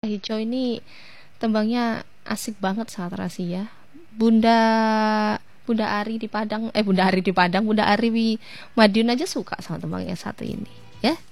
Hijau ini tembangnya asik banget saat rahasia. Bunda Bunda Ari di Padang, Bunda Ari di Padang, Bunda Ari di Madiun aja suka sama tembang yang satu ini, ya.